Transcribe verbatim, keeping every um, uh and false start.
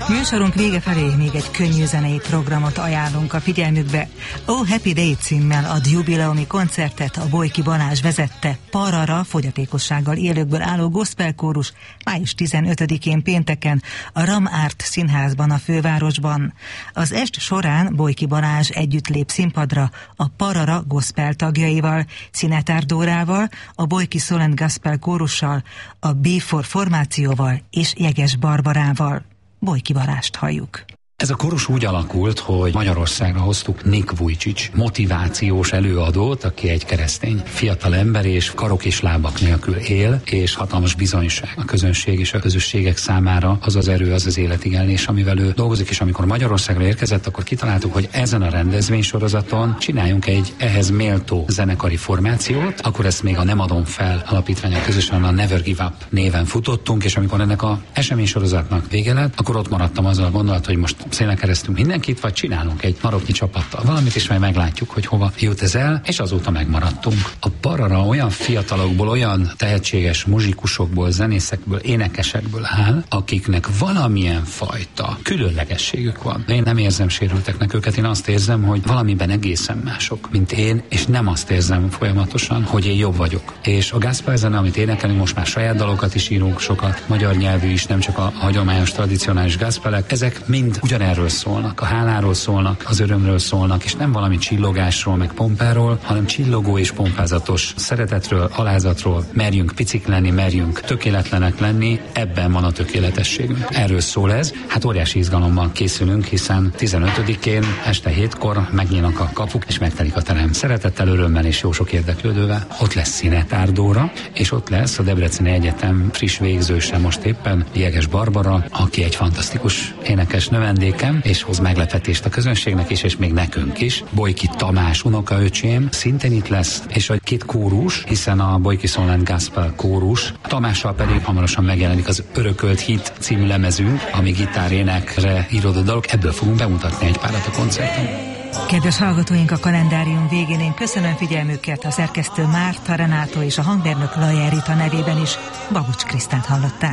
Műsorunk vége felé még egy könnyű zenei programot ajánlunk a figyelmükbe. Oh Happy Day címmel ad jubileumi koncertet a Bojki Balázs vezette Parara fogyatékossággal élőkből álló gospelkórus május tizenötödikén pénteken a Ram Art Színházban a fővárosban. Az est során Bojki Balázs együtt lép színpadra a Parara gospel tagjaival, Szinetár Dórával, a Bojki Szolent Gospel kórussal, a B négy formációval és Jeges Barbarával. Bojki Balást halljuk. Ez a kórus úgy alakult, hogy Magyarországra hoztuk Nick Vujicic, motivációs előadót, aki egy keresztény fiatal ember, és karok és lábak nélkül él, és hatalmas bizonyság a közönség és a közösségek számára az az erő, az az életigenlés, amivel ő dolgozik, és amikor Magyarországra érkezett, akkor kitaláltuk, hogy ezen a rendezvénysorozaton csináljunk egy ehhez méltó zenekari formációt, akkor ezt még a Nem adom fel alapítvánnyal közösen a Never Give Up néven futottunk, és amikor ennek a eseménysorozatnak vége lett, akkor ott maradtam azzal a gondolat, hogy most szélen keresztünk mindenkit, vagy csinálunk egy maroknyi csapattal valamit, és majd meglátjuk, hogy hova jut ez el, és azóta megmaradtunk. A Parara olyan fiatalokból, olyan tehetséges muzsikusokból, zenészekből, énekesekből áll, akiknek valamilyen fajta különlegességük van. Én nem érzem sérülteknek őket, én azt érzem, hogy valamiben egészen mások, mint én, és nem azt érzem folyamatosan, hogy én jobb vagyok. És a gospel zene, amit énekelünk, most már saját dalokat is írunk, sokat magyar nyelvű is, nem csak a hagyományos, tradicionális gospelek, ezek mind ugyanerről szólnak, a háláról szólnak, az örömről szólnak, és nem valami csillogásról, meg pompáról, hanem csillogó és pompázatos szeretetről, alázatról, merjünk picik lenni, merjünk tökéletlenek lenni, ebben van a tökéletességünk. Erről szól ez. Hát óriási izgalommal készülünk, hiszen tizenötödikén este hétkor megnyílnak a kapuk, és megtelik a terem. Szeretettel, örömmel és jó sok érdeklődővel. Ott lesz Szinetár Dóra, és ott lesz a Debreceni Egyetem friss végzőse most éppen, Jeges Barbara, aki egy fantasztikus énekes növendékem, és hoz meglepetést a közönségnek is, és még nekünk is. Bojki Tamás unokaöcsém szintén itt lesz, és a két kórus, hiszen a Bojki Szolent Gospel kórus, Tamással pedig hamarosan megjelenik az Örökölt Hit című lemezünk, ami gitárénekre íródott dalok, ebből fogunk bemutatni egy párat a koncerten. Kedves hallgatóink, a kalendárium végén én köszönöm figyelmüket, a szerkesztő Márta Renátó és a hangmérnök Lajer Rita nevében is Babucs Krisztát hallották.